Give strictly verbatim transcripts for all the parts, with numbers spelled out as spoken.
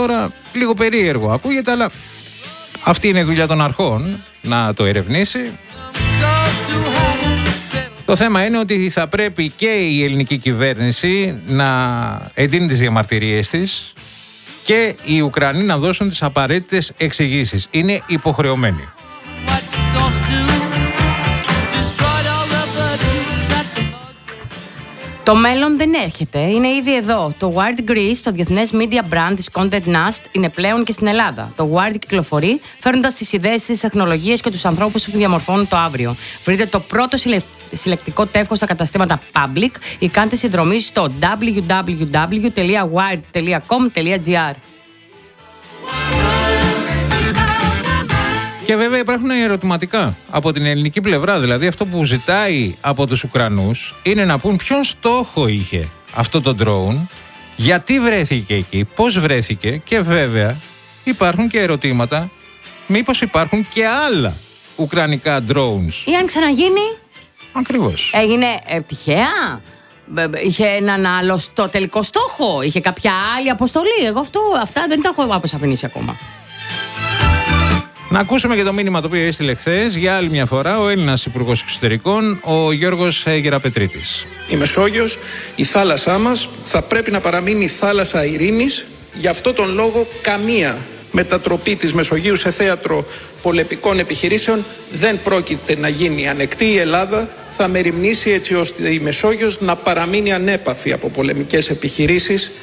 τώρα, λίγο περίεργο ακούγεται, αλλά αυτή είναι η δουλειά των αρχών, να το ερευνήσει. Το θέμα είναι ότι θα πρέπει και η ελληνική κυβέρνηση να εντείνει τις διαμαρτυρίες της και οι Ουκρανοί να δώσουν τις απαραίτητες εξηγήσεις. Είναι υποχρεωμένοι. Το μέλλον δεν έρχεται, είναι ήδη εδώ. Το Wired Greece, το διεθνές media brand της Condé Nast, είναι πλέον και στην Ελλάδα. Το Wired κυκλοφορεί, φέρνοντας τις ιδέες, τις τεχνολογίες και τους ανθρώπους που διαμορφώνουν το αύριο. Βρείτε το πρώτο συλλεκτικό τεύχος στα καταστήματα Public ή κάντε συνδρομή στο double-u double-u double-u τελεία wired τελεία com τελεία gr. Και βέβαια υπάρχουν ερωτηματικά από την ελληνική πλευρά. Δηλαδή αυτό που ζητάει από τους Ουκρανούς είναι να πούν ποιον στόχο είχε αυτό το drone, γιατί βρέθηκε εκεί, πώς βρέθηκε, και βέβαια υπάρχουν και ερωτήματα μήπως υπάρχουν και άλλα ουκρανικά drones. Ή αν ξαναγίνει. Ακριβώς. Έγινε ε, τυχαία. Είχε έναν άλλο στο τελικό στόχο. Είχε κάποια άλλη αποστολή. Εγώ αυτό, αυτά δεν τα έχω αποσαφηνίσει ακόμα. Να ακούσουμε και το μήνυμα το οποίο έστειλε χθες για άλλη μια φορά ο Έλληνας Υπουργός Εξωτερικών, ο Γιώργος Γεραπετρίτης. Η Μεσόγειος, η θάλασσά μας, θα πρέπει να παραμείνει θάλασσα ειρήνης. Γι' αυτό τον λόγο καμία μετατροπή της Μεσογείου σε θέατρο πολεμικών επιχειρήσεων δεν πρόκειται να γίνει ανεκτή. Η Ελλάδα θα μεριμνήσει έτσι ώστε η Μεσόγειος να παραμείνει ανέπαφη από πολεμικές επιχειρήσεις.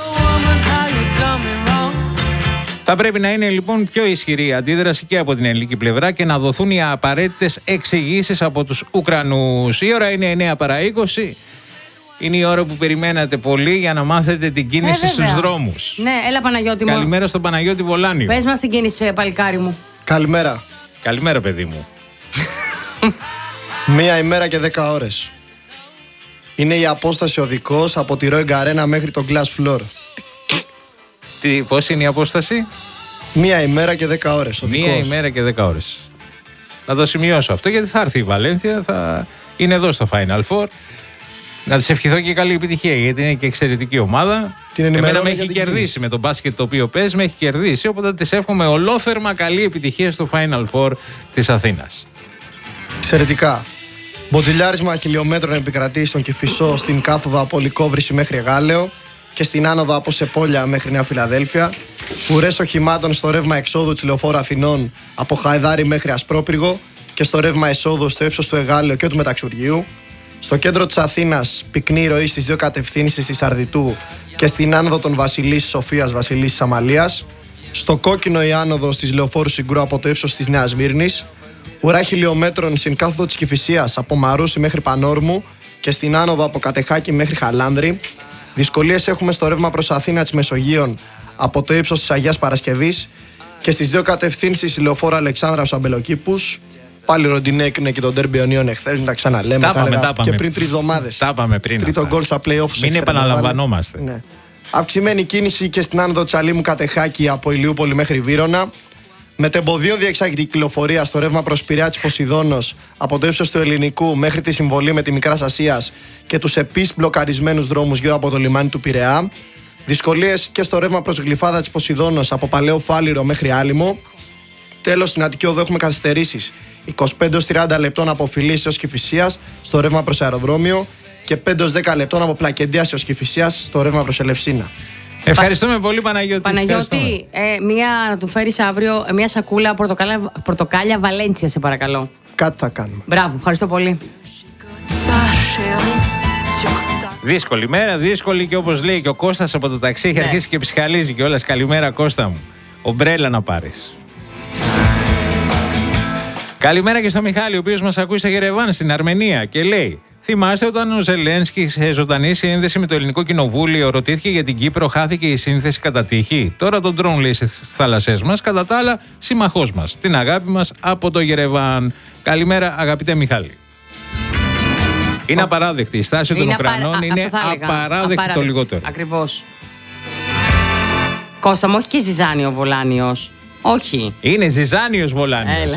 Θα πρέπει να είναι λοιπόν πιο ισχυρή η αντίδραση και από την ελληνική πλευρά και να δοθούν οι απαραίτητες εξηγήσεις από τους Ουκρανούς. Η ώρα είναι εννιά παρά είκοσι. Είναι η ώρα που περιμένατε πολύ για να μάθετε την κίνηση ε, στους δρόμους. Ναι, έλα Παναγιώτη μου. Καλημέρα στον Παναγιώτη Βολάνιο. Πες μας την κίνηση, παλικάρι μου. Καλημέρα. Καλημέρα, παιδί μου. Μία ημέρα και δέκα ώρες. Είναι η απόσταση οδικός από τη Rowing Arena μέχρι το Glass Floor. Τι, πώς είναι η απόσταση? Μία ημέρα και δέκα ώρες. Οδικός. Μία ημέρα και δέκα ώρες. Να το σημειώσω αυτό, γιατί θα έρθει η Βαλένθια, θα είναι εδώ στο Final Four. Να της ευχηθώ και καλή επιτυχία, γιατί είναι και εξαιρετική ομάδα. Εμένα με έχει κερδίσει με το μπάσκετ το οποίο παίζει, με έχει κερδίσει. Οπότε της εύχομαι ολόθερμα καλή επιτυχία στο Final Four της Αθήνας. Εξαιρετικά. Μποτιλιάρισμα χιλιόμετρων επικρατεί στον Κηφισό στην κάθοδο από Λυκόβρηση μέχρι Γάλεο και στην άνοδο από Σεπόλια μέχρι Νέα Φιλαδέλφια. Ουρές οχημάτων στο ρεύμα εξόδου της Λεωφόρου Αθηνών από Χαϊδάρι μέχρι Ασπρόπυργο και στο ρεύμα εσόδου στο ύψος του Εγάλεου και του Μεταξουργείου. Στο κέντρο της Αθήνας πυκνή ροή στις δύο κατευθύνσεις της Αρδιτού και στην άνοδο των Βασιλής Σοφίας Βασιλής Αμαλίας. Στο κόκκινο η άνοδος της Λεωφόρου Συγκρού από το ύψος της Νέας Μύρνης. Ουρά χιλιόμετρων στην κάθοδο της Κηφισίας από Μαρούσι μέχρι Πανόρμου και στην άνοδο από Κατεχάκη μέχρι Χαλάνδρη. Δυσκολίες έχουμε στο ρεύμα προς Αθήνα της Μεσογείων από το ύψος της Αγίας Παρασκευής και στις δύο κατευθύνσεις η Λεωφόρο Αλεξάνδρας Αμπελοκήπους. Πάλι ροντινέ έκρινε και τον Ντέρμπι Ιωνίων εχθές, να τα ξαναλέμε. Τα πάμε, τα πάμε. Και πριν τρεις εβδομάδες. Τα πάμε πριν. Τρίτο γκολ στα play-offs. Μην επαναλαμβανόμαστε. Ναι. Αυξημένη κίνηση και στην άνοδο Τσαλίμου Κατεχάκη από Ηλιούπολη μέχρι Βύρωνα. Μετεμποδίων διεξάγεται η κυκλοφορία στο ρεύμα προς Πειραιά της Ποσειδώνος από το ύψος του Ελληνικού μέχρι τη συμβολή με τη Μικράς Ασίας και τους επίσης μπλοκαρισμένους δρόμους γύρω από το λιμάνι του Πειραιά. Δυσκολίες και στο ρεύμα προς Γλυφάδα της Ποσειδώνος από Παλαιό Φάληρο μέχρι Άλυμο. Τέλος, στην Αττική Οδό έχουμε καθυστερήσεις είκοσι πέντε έως τριάντα λεπτών από Φιλής έως Κηφισίας στο ρεύμα προς αεροδρόμιο και πέντε έως δέκα λεπτών από Πλακεντίας έως Κηφισίας στο ρεύμα προς Ελευσίνα. Ευχαριστούμε πολύ, Παναγιώτη. Παναγιώτη, ε, μία, να του φέρεις αύριο μία σακούλα πορτοκάλια, πορτοκάλια Βαλέντσια, σε παρακαλώ. Κάτι θα κάνουμε. Μπράβο, ευχαριστώ πολύ. Δύσκολη μέρα, δύσκολη, και όπως λέει και ο Κώστας από το ταξί, έχει ναι. αρχίσει και ψυχαλίζει κιόλας. Καλημέρα, Κώστα μου. Ομπρέλα να πάρεις. Καλημέρα και στο Μιχάλη, ο οποίος μας ακούει στα Γερεβάν στην Αρμενία και λέει: θυμάστε όταν ο Ζελένσκι σε ζωντανή σύνδεση με το Ελληνικό Κοινοβούλιο ρωτήθηκε για την Κύπρο, χάθηκε η σύνθεση κατά τύχη? Τώρα τον ντρόουν λέει στις θάλασσές μας, κατά τα άλλα σύμμαχός μας. Την αγάπη μας από το Γερεβάν. Καλημέρα, αγαπητέ Μιχάλη. Είναι απαράδεκτη η στάση των Ουκρανών, απαρα... είναι απαράδεκτη, απαράδεκτη το λιγότερο. Ακριβώς. Κώστα μου, όχι και Ζιζάνιο Βολάνιος. Όχι. Είναι Ζιζάνιος Βολάνιος. Έλα.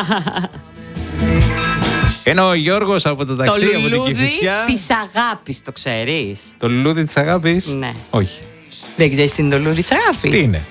Ενώ ο Γιώργος από το ταξί, το από την Κηφισιά. Το λουλούδι της αγάπης, το ξέρεις? Το λουλούδι της αγάπης? Ναι. Όχι. Δεν ξέρεις τι είναι το λουλούδι της αγάπης? Τι είναι?